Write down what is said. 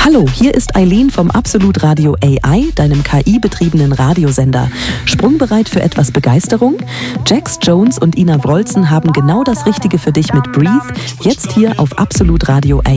Hallo, hier ist Eileen vom Absolut Radio AI, deinem KI-betriebenen Radiosender. Sprungbereit für etwas Begeisterung? Jax Jones und Ina Wroldsen haben genau das Richtige für dich mit Breathe, jetzt hier auf Absolut Radio AI.